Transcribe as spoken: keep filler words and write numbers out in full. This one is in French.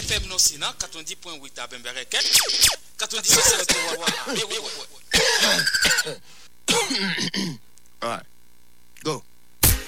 F M non sinon quatre-vingt-dix point huit à Bembereke. quatre-vingt-dix point huit. All right. Go.